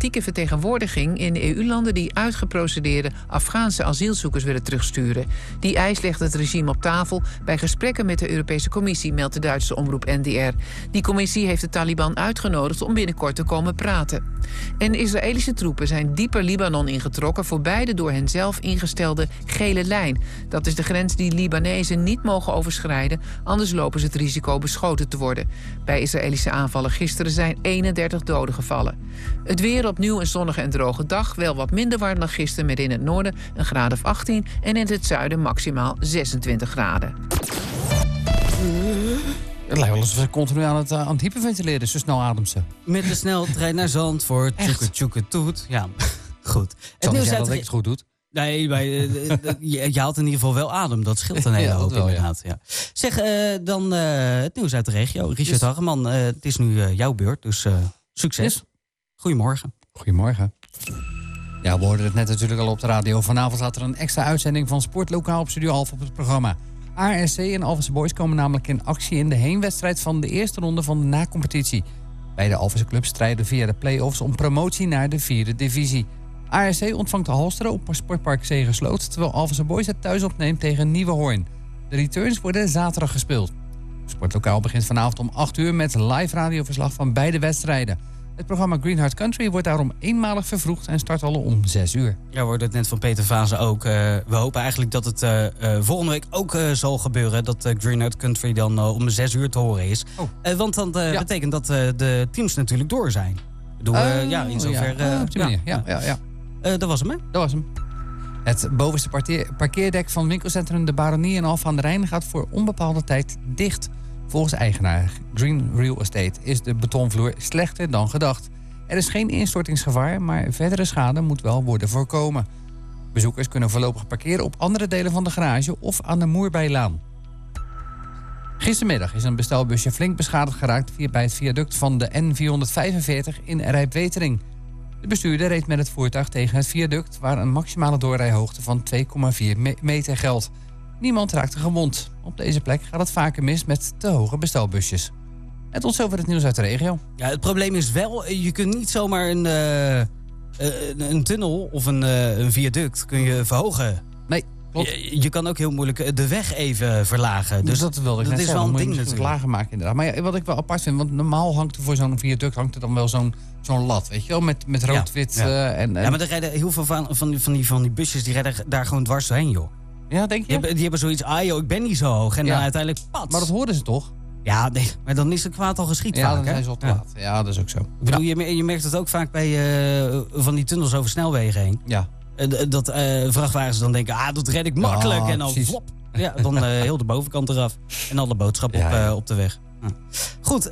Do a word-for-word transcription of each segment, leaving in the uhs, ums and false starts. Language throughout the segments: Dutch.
politieke vertegenwoordiging in E U-landen die uitgeprocedeerde Afghaanse asielzoekers willen terugsturen. Die eis legt het regime op tafel bij gesprekken met de Europese Commissie, meldt de Duitse omroep N D R. Die commissie heeft de Taliban uitgenodigd om binnenkort te komen praten. En Israëlische troepen zijn dieper Libanon ingetrokken voorbij de door hen zelf ingestelde gele lijn. Dat is de grens die Libanezen niet mogen overschrijden, anders lopen ze het risico beschoten te worden. Bij Israëlische aanvallen gisteren zijn eenendertig doden gevallen. Het weer opnieuw een zonnige en droge dag, wel wat minder warm dan gisteren met in het noorden een graad of achttien en in het zuiden maximaal zesentwintig graden. Het lijkt wel alsof ze continu aan het, uh, aan het hyperventileren, zo snel ademt ze. Met de sneltrein naar Zandvoort, tjoeke tjoeke toet. Ja, goed. Het nieuws uit dat ik het goed doet. Nee, maar, uh, je, je haalt in ieder geval wel adem. Dat scheelt een hele ja, hoop wel, inderdaad. Ja. Ja. Zeg, uh, dan uh, het nieuws uit de regio. Richard yes. Hageman, uh, het is nu uh, jouw beurt, dus uh, succes. Yes. Goedemorgen. Goedemorgen. Ja, we hoorden het net natuurlijk al op de radio. Vanavond staat er een extra uitzending van Sportlokaal op Studio Alpha op het programma. A R C en Alphense Boys komen namelijk in actie in de heenwedstrijd van de eerste ronde van de na-competitie. Beide Alphense clubs strijden via de play-offs om promotie naar de vierde divisie. A R C ontvangt de Halsteren op Sportpark Zegersloot, terwijl Alphense Boys het thuis opneemt tegen Nieuwehoorn. De returns worden zaterdag gespeeld. Sportlokaal begint vanavond om acht uur met live radioverslag van beide wedstrijden. Het programma Greenheart Country wordt daarom eenmalig vervroegd en start al om zes uur. Ja, we hoorden het net van Peter Vazen ook. Uh, we hopen eigenlijk dat het uh, uh, volgende week ook uh, zal gebeuren. Dat uh, Greenheart Country dan uh, om zes uur te horen is. Oh. Uh, want dat uh, ja. betekent dat uh, de teams natuurlijk door zijn. Ik bedoel, uh, uh, ja, in zover... Ja, uh, op die manier. Ja, ja, ja. Uh, dat was hem, hè? Dat was hem. Het bovenste parkeer- parkeerdek van winkelcentrum De Baronie in Alphen aan de Rijn gaat voor onbepaalde tijd dicht. Volgens eigenaar Green Real Estate is de betonvloer slechter dan gedacht. Er is geen instortingsgevaar, maar verdere schade moet wel worden voorkomen. Bezoekers kunnen voorlopig parkeren op andere delen van de garage of aan de Moerbijlaan. Gistermiddag is een bestelbusje flink beschadigd geraakt via bij het viaduct van de N vierhonderdvijfenveertig in Rijpwetering. De bestuurder reed met het voertuig tegen het viaduct waar een maximale doorrijhoogte van twee komma vier meter geldt. Niemand raakte gewond. Op deze plek gaat het vaker mis met te hoge bestelbusjes. En tot zover het nieuws uit de regio. Ja, het probleem is wel, je kunt niet zomaar een, uh, een, een tunnel of een, uh, een viaduct kun je verhogen. Nee, klopt. Je, je kan ook heel moeilijk de weg even verlagen. Dus, dus dat wilde ik dat net is zeggen. wel een moet ding je natuurlijk. lager maken inderdaad. Maar ja, wat ik wel apart vind, want normaal hangt er voor zo'n viaduct hangt er dan wel zo'n, zo'n lat, weet je wel, met, met rood-wit. Ja, ja. Uh, en, en... ja, maar er rijden heel veel van, van, die, van, die, van die busjes, die rijden daar gewoon dwars doorheen, joh. Ja, denk je? Die hebben, die hebben zoiets, ah joh, ik ben niet zo hoog. En ja. dan uiteindelijk, pats. Maar dat hoorden ze toch? Ja, nee, maar dan is het kwaad al geschied ja, vaak, dan hè? zijn ze al te laat. Ja. ja, dat is ook zo. Ik bedoel, ja. je, je merkt het ook vaak bij uh, van die tunnels over snelwegen heen. Ja. Uh, dat uh, vrachtwagens dan denken, ah, dat red ik makkelijk. Ja, en dan precies. flop. Ja, dan uh, heel de bovenkant eraf. En alle boodschappen ja, op, ja. uh, op de weg. Ja. Goed,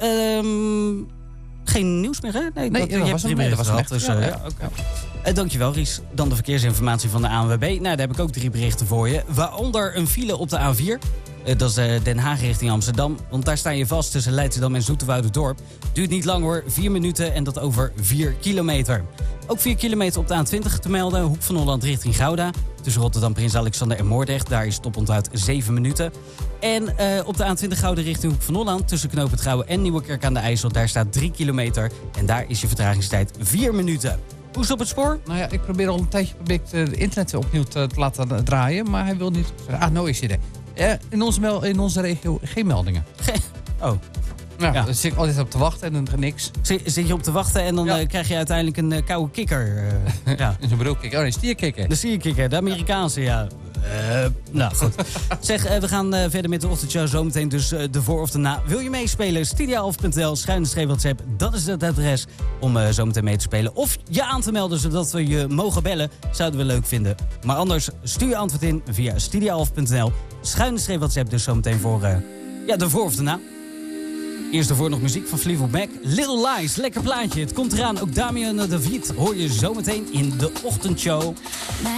um, geen nieuws meer, hè? Nee, nee dat, dat je was hebt hem. drie Dat was berichten gehad. Dus, ja, uh, ja, ja. Okay. Uh, dankjewel, Ries. Dan de verkeersinformatie van de A N W B. Nou, daar heb ik ook drie berichten voor je. Waaronder een file op de A vier. Uh, dat is uh, Den Haag richting Amsterdam. Want daar sta je vast tussen Leidschendam en Zoeterwoudendorp. Duurt niet lang hoor, vier minuten en dat over vier kilometer. Ook vier kilometer op de A twintig te melden. Hoek van Holland richting Gouda. Tussen Rotterdam, Prins Alexander en Moordrecht. Daar is stoponthoud zeven minuten. En uh, op de A twintig Gouda richting Hoek van Holland. Tussen Knoop het Gouwen en Nieuwekerk aan de IJssel. Daar staat drie kilometer. En daar is je vertragingstijd vier minuten. Hoe is het op het spoor? Nou ja, ik probeer al een tijdje probeer ik het internet opnieuw te, te laten draaien. Maar hij wil niet. Ah, nou is hij er. Ja, in, onze mel, in onze regio geen meldingen. Ge- oh. Ja, Ja. daar zit ik altijd op te wachten en dan niks. Zit, zit je op te wachten en dan Ja. uh, krijg je uiteindelijk een uh, koude kikker. Uh, ja. In zo'n broekkikker. Oh, een stierkikker. De stierkikker, de Amerikaanse, ja. Uh, nou, goed. Zeg, uh, we gaan uh, verder met de ochtendshow zometeen. Dus uh, de voor of de na. Wil je meespelen? studio punt n l, schuine streep WhatsApp. Dat is het adres om uh, zometeen mee te spelen. Of je aan te melden, zodat we je mogen bellen. Zouden we leuk vinden. Maar anders, stuur je antwoord in via studio punt n l. Schuine streep WhatsApp dus zometeen voor uh, ja, de voor of de na. Eerst ervoor nog muziek van Fleetwood Mac. Little Lies, lekker plaatje. Het komt eraan. Ook Damian David hoor je zometeen in de ochtendshow.